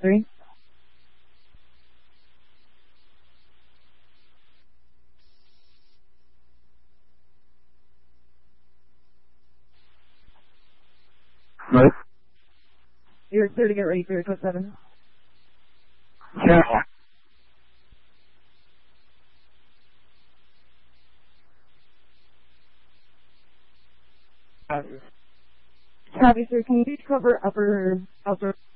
3. Right. You're clear to get ready for your code 7. Yeah. Copy, sir. Can you cover upper